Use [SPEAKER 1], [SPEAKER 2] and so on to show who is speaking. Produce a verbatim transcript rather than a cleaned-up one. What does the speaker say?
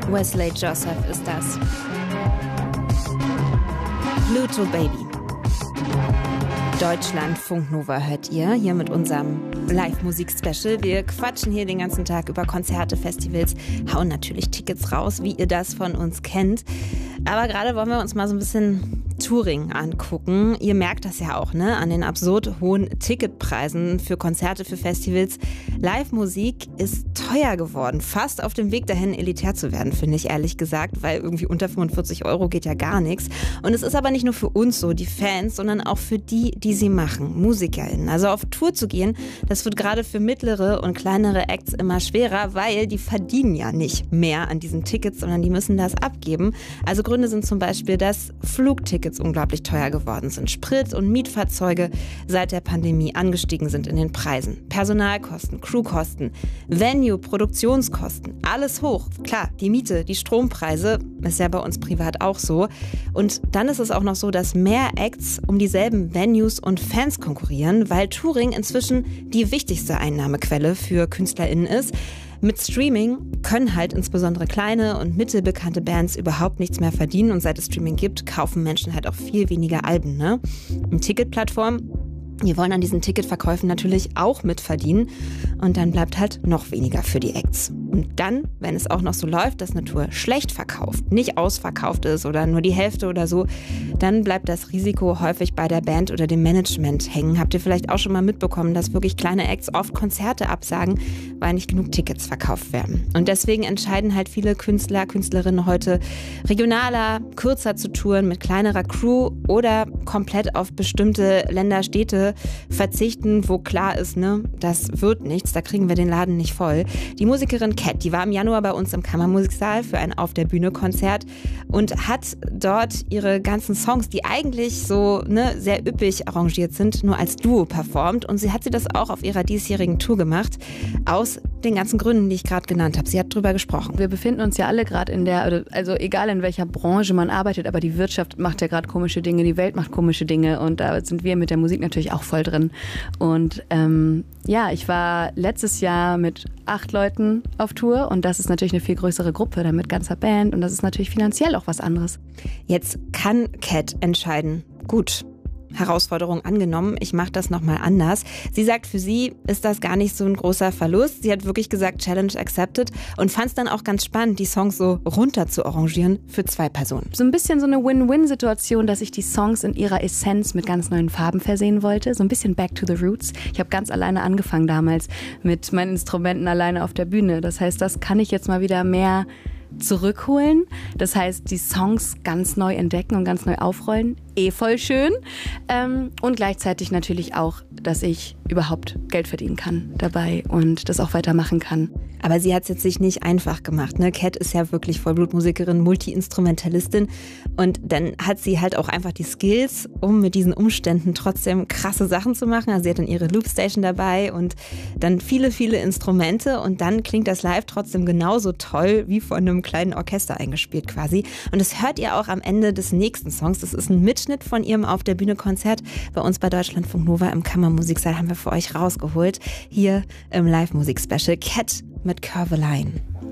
[SPEAKER 1] Wesley Joseph ist das. Pluto Baby. Deutschlandfunk Nova hört ihr hier mit unserem Live-Musik-Special. Wir quatschen hier den ganzen Tag über Konzerte, Festivals, hauen natürlich Tickets raus, wie ihr das von uns kennt. Aber gerade wollen wir uns mal so ein bisschen Touring angucken. Ihr merkt das ja auch, ne? An den absurd hohen Ticketpreisen für Konzerte, für Festivals. Live-Musik ist teuer geworden. Fast auf dem Weg dahin, elitär zu werden, finde ich ehrlich gesagt, weil irgendwie unter fünfundvierzig Euro geht ja gar nichts. Und es ist aber nicht nur für uns so, die Fans, sondern auch für die, die sie machen, MusikerInnen. Also auf Tour zu gehen, das wird gerade für mittlere und kleinere Acts immer schwerer, weil die verdienen ja nicht mehr an diesen Tickets, sondern die müssen das abgeben. Also Gründe sind zum Beispiel, dass Flugtickets unglaublich teuer geworden sind. Sprit- und Mietfahrzeuge seit der Pandemie angestiegen sind in den Preisen. Personalkosten, Crewkosten, Venue, Produktionskosten, alles hoch. Klar, die Miete, die Strompreise, ist ja bei uns privat auch so. Und dann ist es auch noch so, dass mehr Acts um dieselben Venues und Fans konkurrieren, weil Touring inzwischen die wichtigste Einnahmequelle für KünstlerInnen ist. Mit Streaming können halt insbesondere kleine und mittelbekannte Bands überhaupt nichts mehr verdienen. Und seit es Streaming gibt, kaufen Menschen halt auch viel weniger Alben, ne? Und Ticketplattformen, die wollen an diesen Ticketverkäufen natürlich auch mitverdienen. Und dann bleibt halt noch weniger für die Acts. Und dann, wenn es auch noch so läuft, dass eine Tour schlecht verkauft, nicht ausverkauft ist oder nur die Hälfte oder so, dann bleibt das Risiko häufig bei der Band oder dem Management hängen. Habt ihr vielleicht auch schon mal mitbekommen, dass wirklich kleine Acts oft Konzerte absagen, weil nicht genug Tickets verkauft werden. Und deswegen entscheiden halt viele Künstler, Künstlerinnen heute regionaler, kürzer zu touren mit kleinerer Crew oder komplett auf bestimmte Länder, Städte verzichten, wo klar ist, ne, das wird nichts, da kriegen wir den Laden nicht voll. Die Musikerin Cat, die war im Januar bei uns im Kammermusiksaal für ein Auf-der-Bühne-Konzert und hat dort ihre ganzen Songs, die eigentlich so ne, sehr üppig arrangiert sind, nur als Duo performt. Und sie hat sie das auch auf ihrer diesjährigen Tour gemacht, aus den ganzen Gründen, die ich gerade genannt habe. Sie hat drüber gesprochen.
[SPEAKER 2] Wir befinden uns ja alle gerade in der, also egal in welcher Branche man arbeitet, aber die Wirtschaft macht ja gerade komische Dinge, die Welt macht komische Dinge und da sind wir mit der Musik natürlich auch voll drin. Und ähm, ja, ich war letztes Jahr mit acht Leuten auf Tour und das ist natürlich eine viel größere Gruppe, dann mit ganzer Band und das ist natürlich finanziell auch was anderes.
[SPEAKER 1] Jetzt kann Cat entscheiden, gut, Herausforderung angenommen, ich mache das nochmal anders. Sie sagt, für sie ist das gar nicht so ein großer Verlust. Sie hat wirklich gesagt, Challenge accepted und fand es dann auch ganz spannend, die Songs so runter zu arrangieren für zwei Personen.
[SPEAKER 2] So ein bisschen so eine Win-Win-Situation, dass ich die Songs in ihrer Essenz mit ganz neuen Farben versehen wollte. So ein bisschen back to the roots. Ich habe ganz alleine angefangen damals mit meinen Instrumenten alleine auf der Bühne. Das heißt, das kann ich jetzt mal wieder mehr zurückholen. Das heißt, die Songs ganz neu entdecken und ganz neu aufrollen. Eh voll schön. Ähm, und gleichzeitig natürlich auch, dass ich überhaupt Geld verdienen kann dabei und das auch weitermachen kann.
[SPEAKER 1] Aber sie hat es jetzt sich nicht einfach gemacht, ne? Cat ist ja wirklich Vollblutmusikerin, Multi-Instrumentalistin und dann hat sie halt auch einfach die Skills, um mit diesen Umständen trotzdem krasse Sachen zu machen. Also sie hat dann ihre Loopstation dabei und dann viele, viele Instrumente und dann klingt das live trotzdem genauso toll wie von einem kleinen Orchester eingespielt quasi. Und das hört ihr auch am Ende des nächsten Songs. Das ist ein Mitschnitt von ihrem Auf-der-Bühne-Konzert. Bei uns bei Deutschlandfunk Nova im Kammermusiksaal haben wir für euch rausgeholt. Hier im Live-Musik-Special Cat mit Curve Line.